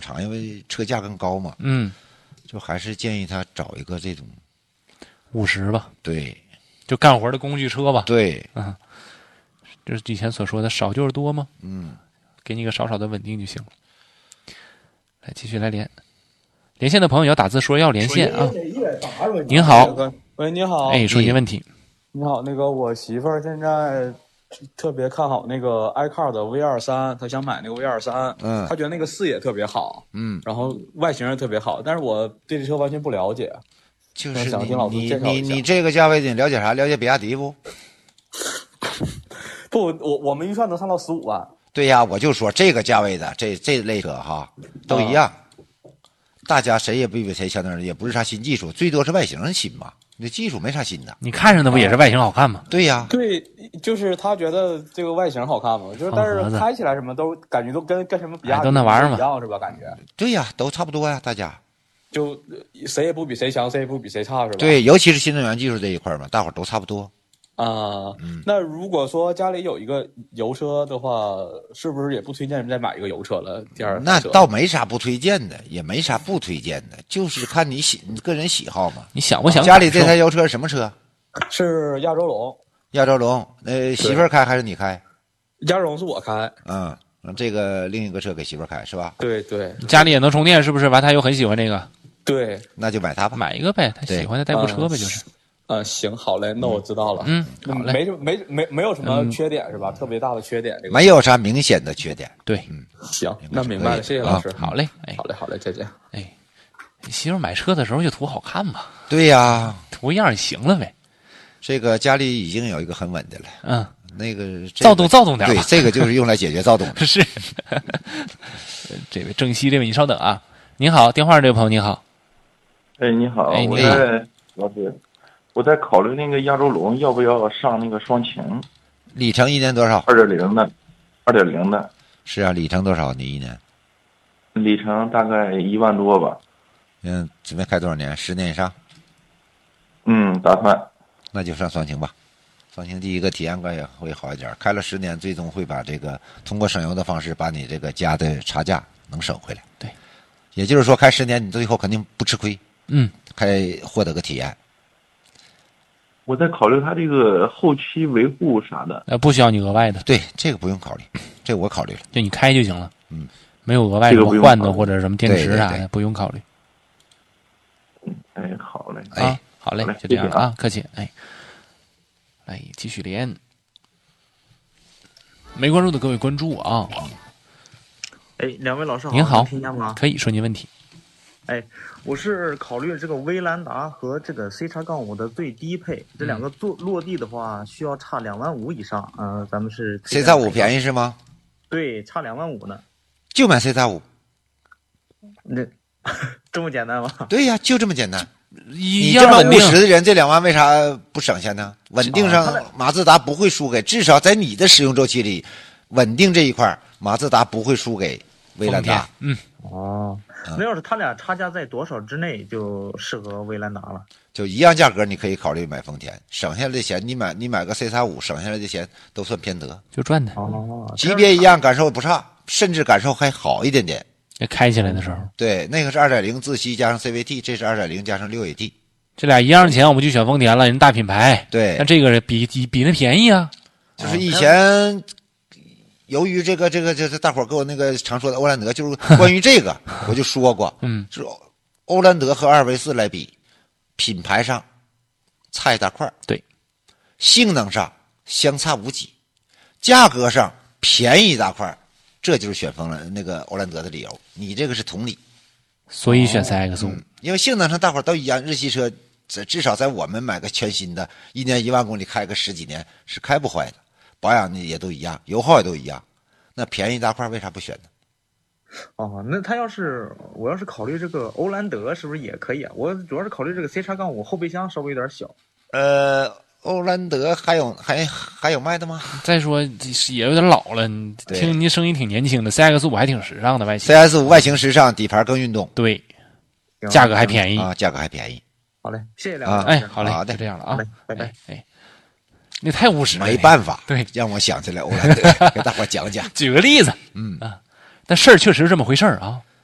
长，因为车价更高嘛。就还是建议他找一个这种 50吧。 对， 就干活的工具车吧。 对， 就是以前所说的少就是多吗？给你一个少少的稳定就行了。来，继续来连线的朋友要打字说要连线啊。您好， 喂，你好。 哎，说您问题。 你好，那个我媳妇儿现在特别看好那个 iCar 的 V23，她想买那个 V23，她觉得那个视野特别好，然后外形也特别好，但是我对这车完全不了解， 就是想听老师介绍一下。 你这个价位你了解啥？了解比亚迪不？ 不，我们预算能上到15万。 对呀，我就说这个价位的这类车哈都一样，大家谁也不比谁强点，也不是啥新技术，最多是外形新嘛。你技术没啥新的， 你看着那不也是外形好看吗？ 对呀， 对，就是他觉得这个外形好看嘛，就是但是开起来什么都感觉都跟什么比亚迪都那玩意儿一样是吧？感觉对呀，都差不多呀，大家就谁也不比谁强，谁也不比谁差是吧？ 对，尤其是新能源技术这一块嘛，大伙都差不多。 那如果说家里有一个油车的话，是不是也不推荐再买一个油车了？第二， 那倒没啥不推荐的，也没啥不推荐的，就是看你个人喜好嘛。 你想不想？ 家里这台油车是什么车？ 是亚洲龙。 亚洲龙，媳妇儿开还是你开？ 亚洲龙是我开。 这个另一个车给媳妇儿开是吧？ 对对。 家里也能充电是不是？完他又很喜欢这个。 对， 那就买它吧。 买一个呗，他喜欢的代步车呗，就是。 行，好嘞，那我知道了。 好嘞。 没有什么缺点是吧？特别大的缺点，这个没有啥明显的缺点。 对， 行，那明白了，谢谢老师。 好嘞， 好嘞，再见。 媳妇买车的时候就图好看嘛。 对呀， 图样就行了呗。 这个家里已经有一个很稳的了。那个躁动点。 对，这个就是用来解决躁动的。 是。这位郑西，这位你稍等啊。您好，电话上这位朋友您好。 哎，你好， 你好， 老师。我在考虑那个亚洲龙要不要上那个双擎， 里程一年多少 ？2.0的，2.0的。 是啊，里程多少？你一年？ 里程大概1万多吧。 准备开多少年？10年以上？ 打算。 那就上双擎吧。双擎第一个体验感也会好一点，开了10年，最终会把这个通过省油的方式把你这个加的差价能省回来。 对， 也就是说开10年，你最后肯定不吃亏。获得个体验。 我在考虑它这个后期维护啥的， 不需要你额外的。 对，这个不用考虑，这个我考虑了， 就你开就行了。没有额外的换的或者什么电池啥的，不用考虑。 好嘞， 好嘞，就这样了啊，客气。来继续连。没关注的各位关注啊。 两位老师好， 您好， 听见吗？ 可以说您问题。 我是考虑这个威兰达和这个 C-5的最低配，这两个落地的话需要差2万5以上。咱们是 C-5便宜是吗？ 对，差2万5呢。 就买 C-5。 那这么简单吗？ 对呀，就这么简单。 你这么务实的人，这2万为啥不省下呢？稳定上，马自达不会输给，至少在你的使用周期里，稳定这一块，马自达不会输给威兰达。 那要是他俩差价在多少之内，就适合威兰达了。 就一样价格，你可以考虑买丰田，省下来的钱，你买个 C-5，省下来的钱都算偏得， 就赚的。 级别一样，感受不差，甚至感受还好一点点。 开起来的时候， 对，那个是2.0自吸加上 CVT， 这是2.0加上 6AT， 这俩一样的钱，我们就选丰田了，人大品牌。 对， 那这个比那便宜啊。 就是以前。由于这个大伙给我那个常说的欧蓝德，就是关于这个我就说过，就是欧蓝德和2V4来比，品牌上差一大块， 对， 性能上相差无几，价格上便宜一大块，这就是选那个欧蓝德的理由。你这个是同理， 所以选 CX5， 因为性能上大伙都一样，日系车至少在我们买个全新的，1年1万公里开个10几年是开不坏的。保养的也都一样，油耗也都一样，那便宜一大块为啥不选呢？ 那我要是考虑这个欧蓝德是不是也可以啊？我主要是考虑这个 C-5后备箱稍微有点小。 欧蓝德还有卖的吗？ 再说也有点老了，听您声音挺年轻的 ，CX5 还挺时尚的外形。 CX5 外形时尚，底盘更运动， 对，价格还便宜啊，价格还便宜。 好嘞，谢谢两位。 好嘞， 好的， 就这样了啊， 拜拜。 那太务实了， 没办法， 对， 让我想起来欧蓝德，给大伙讲讲。 举个例子，但事儿确实这么回事儿啊。